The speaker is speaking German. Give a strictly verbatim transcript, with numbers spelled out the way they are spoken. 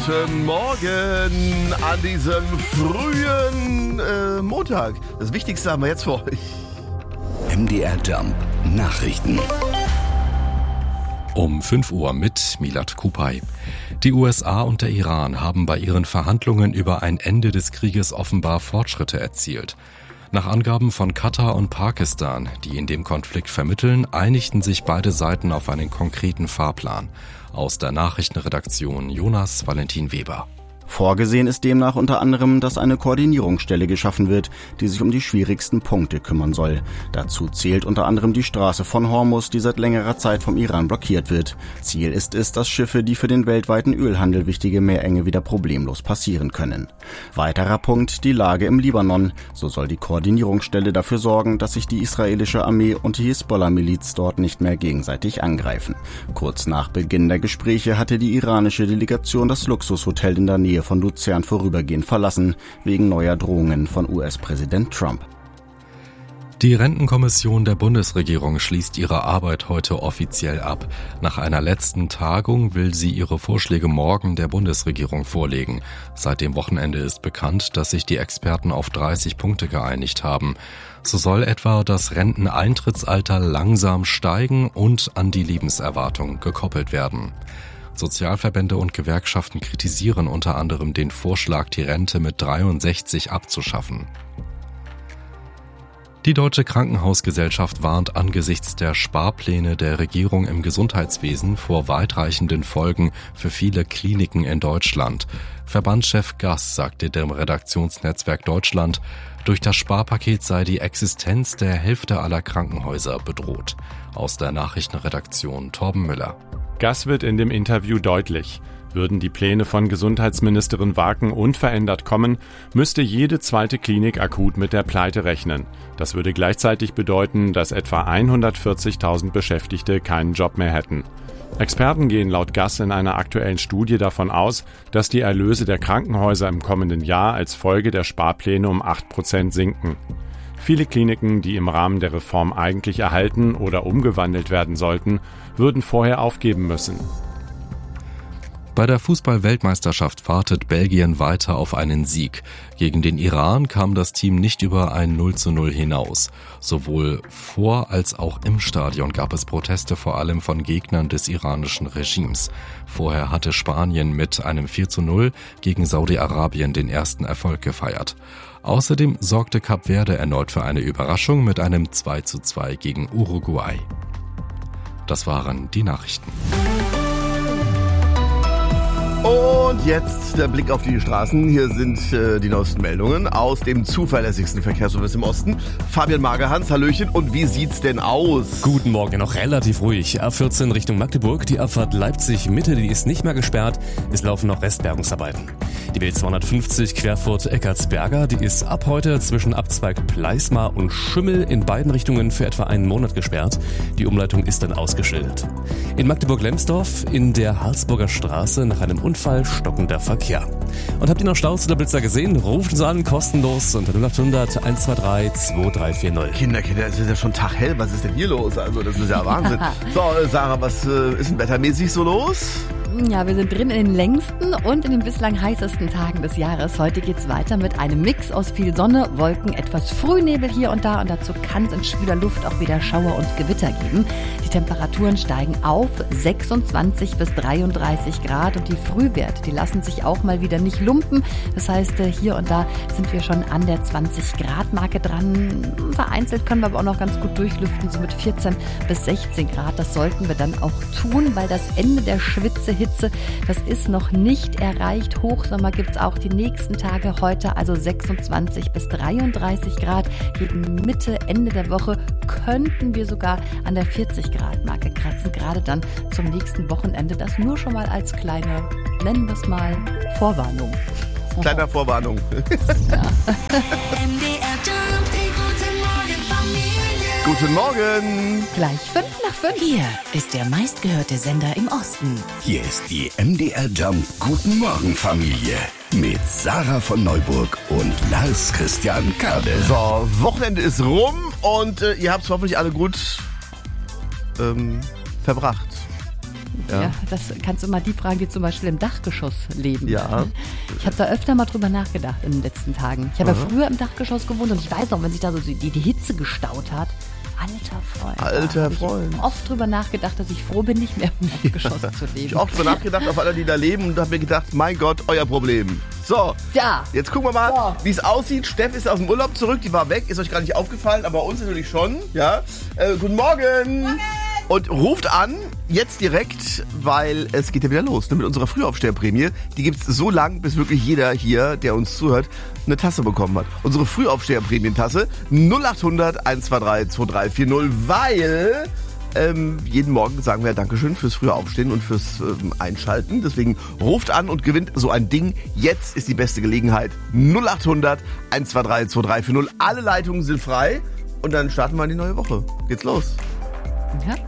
Guten Morgen an diesem frühen äh, Montag. Das Wichtigste haben wir jetzt für euch. M D R Jump Nachrichten. Um fünf Uhr mit Milad Kupay. Die U S A und der Iran haben bei ihren Verhandlungen über ein Ende des Krieges offenbar Fortschritte erzielt. Nach Angaben von Katar und Pakistan, die in dem Konflikt vermitteln, einigten sich beide Seiten auf einen konkreten Fahrplan. Aus der Nachrichtenredaktion Jonas Valentin Weber. Vorgesehen ist demnach unter anderem, dass eine Koordinierungsstelle geschaffen wird, die sich um die schwierigsten Punkte kümmern soll. Dazu zählt unter anderem die Straße von Hormuz, die seit längerer Zeit vom Iran blockiert wird. Ziel ist es, dass Schiffe, die für den weltweiten Ölhandel wichtige Meerenge wieder problemlos passieren können. Weiterer Punkt, die Lage im Libanon. So soll die Koordinierungsstelle dafür sorgen, dass sich die israelische Armee und die Hisbollah-Miliz dort nicht mehr gegenseitig angreifen. Kurz nach Beginn der Gespräche hatte die iranische Delegation das Luxushotel in der Nähe von Luzern vorübergehend verlassen, wegen neuer Drohungen von U S-Präsident Trump. Die Rentenkommission der Bundesregierung schließt ihre Arbeit heute offiziell ab. Nach einer letzten Tagung will sie ihre Vorschläge morgen der Bundesregierung vorlegen. Seit dem Wochenende ist bekannt, dass sich die Experten auf dreißig Punkte geeinigt haben. So soll etwa das Renteneintrittsalter langsam steigen und an die Lebenserwartung gekoppelt werden. Sozialverbände und Gewerkschaften kritisieren unter anderem den Vorschlag, die Rente mit dreiundsechzig abzuschaffen. Die Deutsche Krankenhausgesellschaft warnt angesichts der Sparpläne der Regierung im Gesundheitswesen vor weitreichenden Folgen für viele Kliniken in Deutschland. Verbandschef Gass sagte dem Redaktionsnetzwerk Deutschland, durch das Sparpaket sei die Existenz der Hälfte aller Krankenhäuser bedroht. Aus der Nachrichtenredaktion Torben Müller. Gass wird in dem Interview deutlich. Würden die Pläne von Gesundheitsministerin Waken unverändert kommen, müsste jede zweite Klinik akut mit der Pleite rechnen. Das würde gleichzeitig bedeuten, dass etwa hundertvierzigtausend Beschäftigte keinen Job mehr hätten. Experten gehen laut Gass in einer aktuellen Studie davon aus, dass die Erlöse der Krankenhäuser im kommenden Jahr als Folge der Sparpläne um acht Prozent sinken. Viele Kliniken, die im Rahmen der Reform eigentlich erhalten oder umgewandelt werden sollten, würden vorher aufgeben müssen. Bei der Fußball-Weltmeisterschaft wartet Belgien weiter auf einen Sieg. Gegen den Iran kam das Team nicht über ein null zu null hinaus. Sowohl vor als auch im Stadion gab es Proteste, vor allem von Gegnern des iranischen Regimes. Vorher hatte Spanien mit einem vier zu null gegen Saudi-Arabien den ersten Erfolg gefeiert. Außerdem sorgte Kap Verde erneut für eine Überraschung mit einem zwei zu zwei gegen Uruguay. Das waren die Nachrichten. Und jetzt der Blick auf die Straßen. Hier sind äh, die neuesten Meldungen aus dem zuverlässigsten Verkehrsservice im Osten. Fabian Magerhans, Hallöchen. Und wie sieht's denn aus? Guten Morgen, noch relativ ruhig. A vierzehn Richtung Magdeburg, die Abfahrt Leipzig-Mitte, die ist nicht mehr gesperrt. Es laufen noch Restbergungsarbeiten. Die B zweihundertfünfzig Querfurt-Eckartsberger, die ist ab heute zwischen Abzweig Pleismar und Schümmel in beiden Richtungen für etwa einen Monat gesperrt. Die Umleitung ist dann ausgeschildert. In Magdeburg-Lemsdorf in der Harzburger Straße nach einem Unfall stockender Verkehr. Und habt ihr noch Staus oder Blitzer gesehen? Ruft uns an, kostenlos unter null acht hundert eins zwei drei zwei drei vier null. Kinder, Kinder, es ist ja schon Tag hell. Was ist denn hier los? Also, das ist ja Wahnsinn. So, Sarah, was äh, ist denn wettermäßig so los? Ja, wir sind drin in den längsten und in den bislang heißesten Tagen des Jahres. Heute geht's weiter mit einem Mix aus viel Sonne, Wolken, etwas Frühnebel hier und da und dazu kann es in schwüler Luft auch wieder Schauer und Gewitter geben. Die Temperaturen steigen auf sechsundzwanzig bis dreiunddreißig Grad und die Frühwerte, die lassen sich auch mal wieder nicht lumpen. Das heißt, hier und da sind wir schon an der zwanzig Grad Marke dran. Vereinzelt können wir aber auch noch ganz gut durchlüften, so mit vierzehn bis sechzehn Grad. Das sollten wir dann auch tun, weil das Ende der Schwitzehitze, das ist noch nicht erreicht. Hochsommer gibt's auch die nächsten Tage. Heute also sechsundzwanzig bis dreiunddreißig Grad. Gegen Mitte, Ende der Woche könnten wir sogar an der vierzig Grad Marke kratzen. Gerade dann zum nächsten Wochenende. Das nur schon mal als kleine, nennen wir es mal, Vorwarnung. Kleiner Vorwarnung. Ja. Guten Morgen. Gleich fünf nach fünf. Hier ist der meistgehörte Sender im Osten. Hier ist die M D R Jump Guten Morgen Familie mit Sarah von Neuburg und Lars Christian Kade. So, Wochenende ist rum und äh, ihr habt es hoffentlich alle gut ähm, verbracht. Ja. Ja, das kannst du mal die fragen, die zum Beispiel im Dachgeschoss leben. Ja. Ich habe da öfter mal drüber nachgedacht in den letzten Tagen. Ich habe ja früher im Dachgeschoss gewohnt und ich weiß noch, wenn sich da so die, die Hitze gestaut hat. Alter Freund. Alter da Freund. Ich habe oft drüber nachgedacht, dass ich froh bin, nicht mehr im Dachgeschoss zu leben. Ich habe oft drüber nachgedacht, auf alle, die da leben und habe mir gedacht, mein Gott, euer Problem. So, Ja. jetzt gucken wir mal, So. wie es aussieht. Steff ist aus dem Urlaub zurück, die war weg, ist euch gar nicht aufgefallen, aber uns natürlich schon. Ja. Äh, guten Morgen. Morgen. Und ruft an, jetzt direkt, weil es geht ja wieder los, ne, mit unserer Frühaufsteherprämie. Die gibt's so lang, bis wirklich jeder hier, der uns zuhört, eine Tasse bekommen hat. Unsere Frühaufsteherprämientasse null acht hundert eins zwei drei zwei drei vier null, weil ähm, jeden Morgen sagen wir Dankeschön fürs frühe Aufstehen und fürs ähm, Einschalten. Deswegen ruft an und gewinnt so ein Ding. Jetzt ist die beste Gelegenheit. null acht hundert eins zwei drei zwei drei vier null. Alle Leitungen sind frei und dann starten wir in die neue Woche. Geht's los. Ja,